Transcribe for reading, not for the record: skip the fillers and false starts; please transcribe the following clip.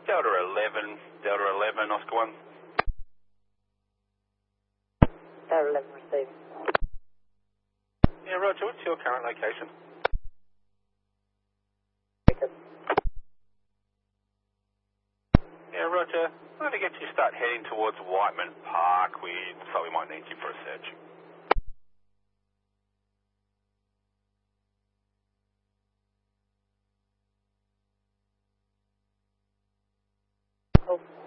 Delta 11, Oscar 1. Delta 11 receiving. Yeah, roger. What's your current location? Yeah, roger. I'm going to get you to start heading towards Whiteman Park. We might need you for a search. Cool.